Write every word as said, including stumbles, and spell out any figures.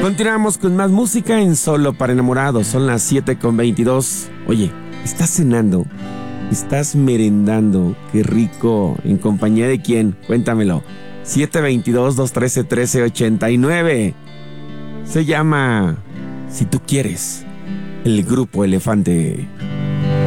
Continuamos con más música en Solo para Enamorados. Son las siete con veintidós. Oye, ¿estás cenando? ¿Estás merendando? Qué rico. ¿En compañía de quién? Cuéntamelo. siete dos dos, dos uno tres, uno tres ocho nueve. Se llama Si tú quieres, el Grupo Elefante.